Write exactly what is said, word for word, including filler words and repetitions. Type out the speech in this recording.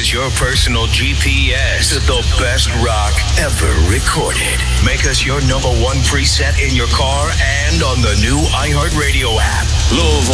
is your personal G P S to the best rock ever recorded. Make us your number one preset in your car and on the new iHeartRadio app. Louisville.